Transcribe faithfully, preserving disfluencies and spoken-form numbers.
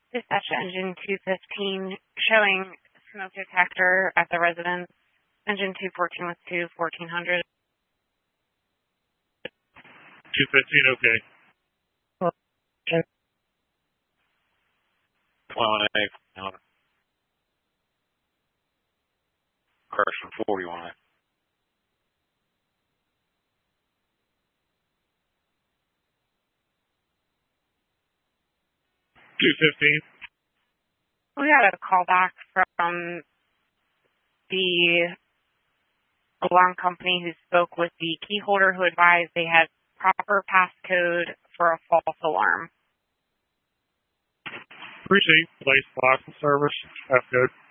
Dispatch engine two fifteen showing smoke detector at the residence. Engine two fourteen with two fourteen hundred. two fifteen, okay. twenty-one A. Correction forty-one A. two fifteen. We got a call back from the alarm company who spoke with the key holder who advised they had proper passcode for a false alarm. Appreciate place box service. That's good.